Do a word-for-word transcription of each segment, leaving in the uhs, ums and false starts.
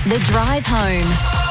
The Drive Home.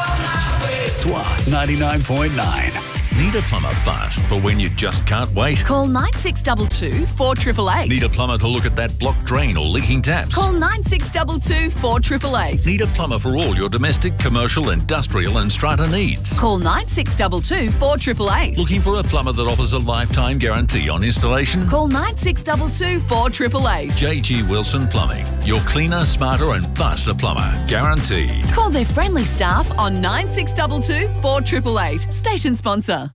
S W A ninety-nine point nine. Need a plumber fast for when you just can't wait? Call nine six two two, four eight eight eight. Need a plumber to look at that blocked drain or leaking taps? Call nine six two two, four eight eight eight. Need a plumber for all your domestic, commercial, industrial and strata needs? Call nine six two two, four eight eight eight. Looking for a plumber that offers a lifetime guarantee on installation? Call nine six two two, four eight eight eight. J G Wilson Plumbing. Your cleaner, smarter and faster plumber. Guaranteed. Call their friendly staff on nine six two two, four eight eight eight. Station sponsor.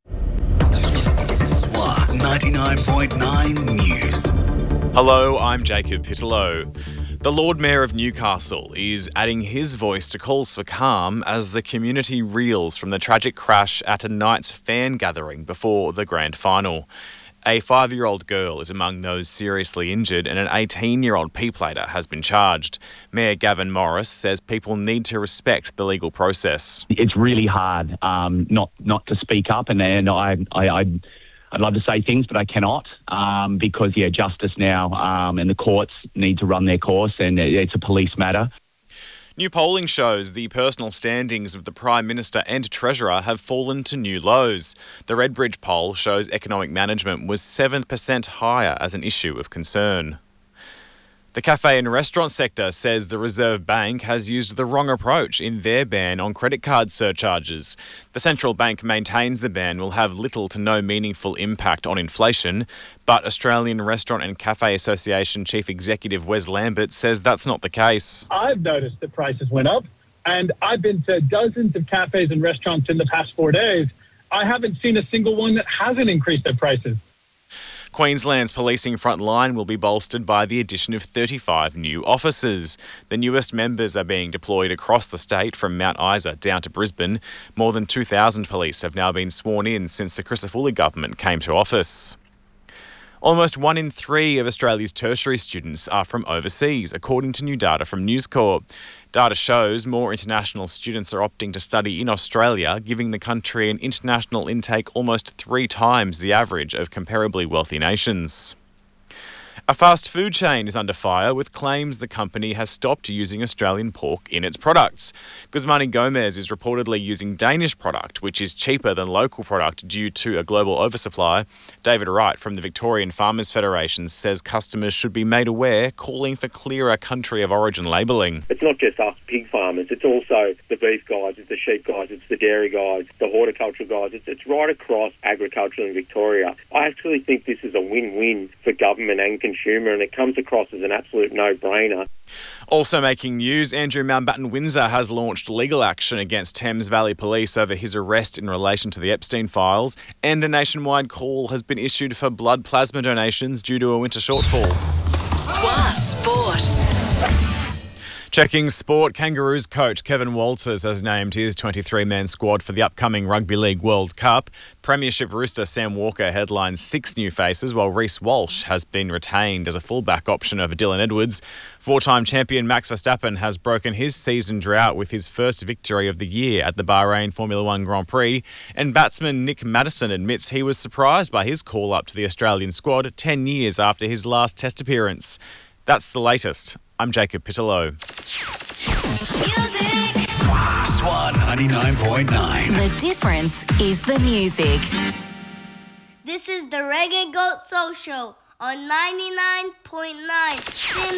S W A ninety-nine point nine News. Hello, I'm Jacob Pittellow. The Lord Mayor of Newcastle is adding his voice to calls for calm as the community reels from the tragic crash at a Knights fan gathering before the grand final. A five-year-old girl is among those seriously injured and an eighteen-year-old P-plater has been charged. Mayor Gavin Morris says people need to respect the legal process. It's really hard um, not not to speak up, and, and I, I, I'd, I'd love to say things, but I cannot um, because, yeah, justice now um, and the courts need to run their course, and it's a police matter. New polling shows the personal standings of the Prime Minister and Treasurer have fallen to new lows. The Redbridge poll shows economic management was seven percent higher as an issue of concern. The cafe and restaurant sector says the Reserve Bank has used the wrong approach in their ban on credit card surcharges. The central bank maintains the ban will have little to no meaningful impact on inflation, but Australian Restaurant and Cafe Association Chief Executive Wes Lambert says that's not the case. I've noticed that prices went up, and I've been to dozens of cafes and restaurants in the past four days. I haven't seen a single one that hasn't increased their prices. Queensland's policing front line will be bolstered by the addition of thirty-five new officers. The newest members are being deployed across the state from Mount Isa down to Brisbane. More than two thousand police have now been sworn in since the Crisafulli government came to office. Almost one in three of Australia's tertiary students are from overseas, according to new data from News Corp. Data shows more international students are opting to study in Australia, giving the country an international intake almost three times the average of comparably wealthy nations. A fast food chain is under fire with claims the company has stopped using Australian pork in its products. Guzmani Gomez is reportedly using Danish product, which is cheaper than local product due to a global oversupply. David Wright from the Victorian Farmers Federation says customers should be made aware, calling for clearer country of origin labelling. It's not just us pig farmers, it's also the beef guys, it's the sheep guys, it's the dairy guys, the horticultural guys. It's, it's right across agriculture in Victoria. I actually think this is a win-win for government and consumers. Consumer, and it comes across as an absolute no-brainer. Also making news, Andrew Mountbatten Windsor has launched legal action against Thames Valley Police over his arrest in relation to the Epstein files, and a nationwide call has been issued for blood plasma donations due to a winter shortfall. S W A Sport. Checking sport, Kangaroos coach Kevin Walters has named his twenty-three-man squad for the upcoming Rugby League World Cup. Premiership rooster Sam Walker headlines six new faces, while Reece Walsh has been retained as a fullback option over Dylan Edwards. Four-time champion Max Verstappen has broken his season drought with his first victory of the year at the Bahrain Formula One Grand Prix. And batsman Nick Maddison admits he was surprised by his call-up to the Australian squad ten years after his last Test appearance. That's the latest. I'm Jacob Pittellow. S W A ninety-nine point nine. The difference is the music. This is the Reggae Goat Soul Show on ninety-nine point nine.